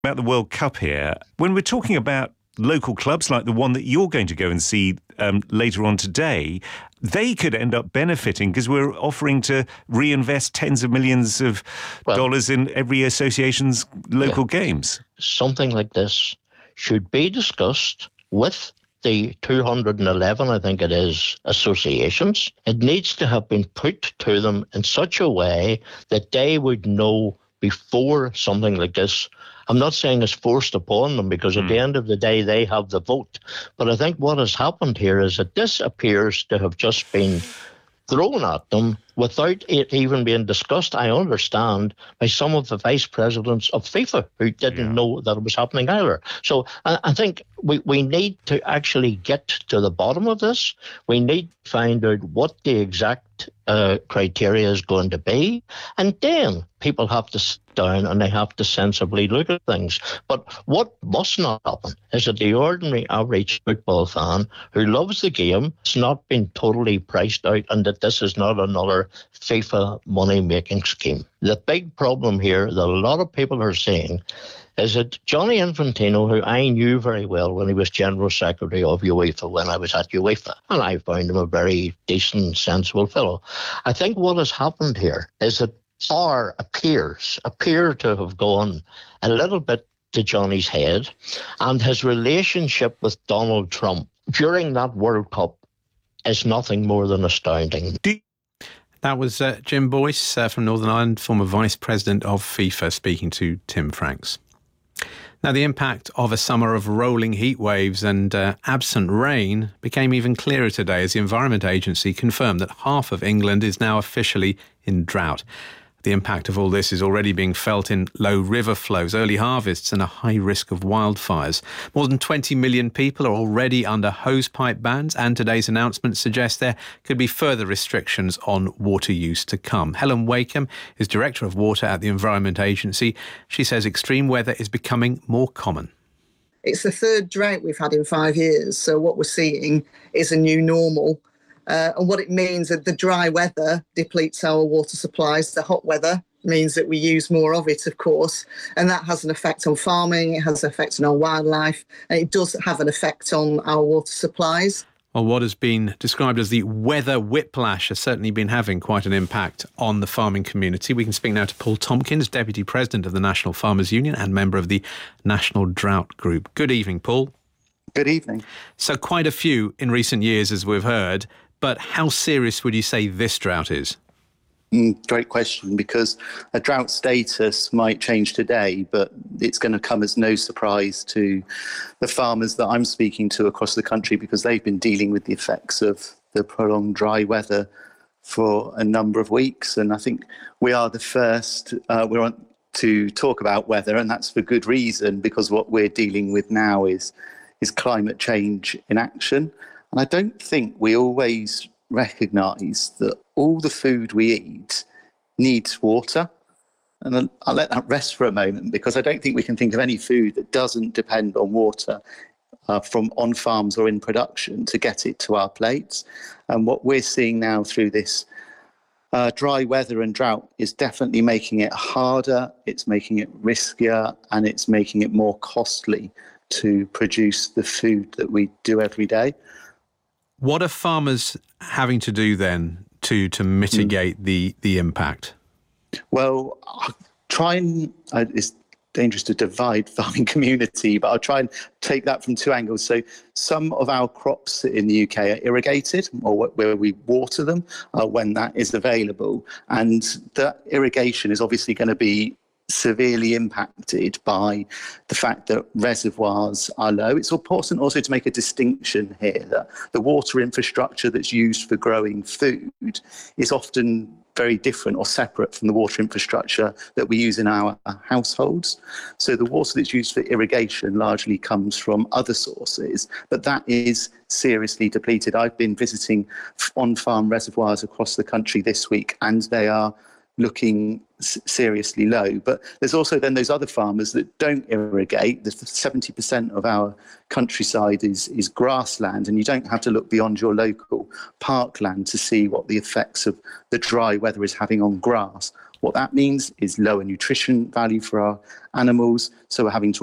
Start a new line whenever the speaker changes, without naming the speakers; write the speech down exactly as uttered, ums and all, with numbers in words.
About the World Cup here, when we're talking about local clubs like the one that you're going to go and see um, later on today, they could end up benefiting because we're offering to reinvest tens of millions of well, dollars in every association's local yeah, games.
Something like this should be discussed with the two hundred eleven, I think it is, associations. It needs to have been put to them in such a way that they would know before something like this. I'm not saying it's forced upon them, because at mm. the end of the day, they have the vote. But I think what has happened here is that this appears to have just been thrown at them without it even being discussed, I understand, by some of the vice presidents of FIFA who didn't yeah. know that it was happening either. So I, I think we, we need to actually get to the bottom of this. We need to find out what the exact uh, criteria is going to be. And then people have to sit down and they have to sensibly look at things. But what must not happen is that the ordinary average football fan who loves the game has not been totally priced out, and that this is not another FIFA money-making scheme. The big problem here that a lot of people are saying is that Gianni Infantino, who I knew very well when he was General Secretary of UEFA when I was at UEFA, and I found him a very decent, sensible fellow. I think what has happened here is that power appears, appear to have gone a little bit to Johnny's head, and his relationship with Donald Trump during that World Cup is nothing more than astounding.
That was uh, Jim Boyce uh, from Northern Ireland, former Vice President of FIFA, speaking to Tim Franks. Now, the impact of a summer of rolling heat waves and uh, absent rain became even clearer today as the Environment Agency confirmed that half of England is now officially in drought. The impact of all this is already being felt in low river flows, early harvests and a high risk of wildfires. More than twenty million people are already under hosepipe bans, and today's announcement suggests there could be further restrictions on water use to come. Helen Wakeham is Director of Water at the Environment Agency. She says extreme weather is becoming more common.
It's the third drought we've had in five years, so what we're seeing is a new normal. Uh, and what it means is that the dry weather depletes our water supplies. The hot weather means that we use more of it, of course, and that has an effect on farming, it has an effect on our wildlife, and it does have an effect on our water supplies.
Well, what has been described as the weather whiplash has certainly been having quite an impact on the farming community. We can speak now to Paul Tompkins, Deputy President of the National Farmers Union and member of the National Drought Group. Good evening, Paul.
Good evening.
So quite a few in recent years, as we've heard. But how serious would you say this drought is?
Mm, great question, because a drought status might change today, but it's going to come as no surprise to the farmers that I'm speaking to across the country, because they've been dealing with the effects of the prolonged dry weather for a number of weeks. And I think we are the first, uh, we're on to talk about weather, and that's for good reason, because what we're dealing with now is, is climate change in action. And I don't think we always recognise that all the food we eat needs water. And I'll let that rest for a moment, because I don't think we can think of any food that doesn't depend on water uh, from on farms or in production to get it to our plates. And what we're seeing now through this uh, dry weather and drought is definitely making it harder, it's making it riskier, and it's making it more costly to produce the food that we do every day.
What are farmers having to do then to to mitigate mm. the, the impact?
Well, I'll try and, uh, it's dangerous to divide farming community, but I'll try and take that from two angles. So some of our crops in the U K are irrigated, or where we water them uh, when that is available. And that irrigation is obviously going to be severely impacted by the fact that reservoirs are low. It's important also to make a distinction here that the water infrastructure that's used for growing food is often very different or separate from the water infrastructure that we use in our households. So the water that's used for irrigation largely comes from other sources, but that is seriously depleted. I've been visiting on-farm reservoirs across the country this week, and they are looking seriously low. But there's also then those other farmers that don't irrigate. The seventy percent of our countryside is, is grassland, and you don't have to look beyond your local parkland to see what the effects of the dry weather is having on grass. What that means is lower nutrition value for our animals. So we're having to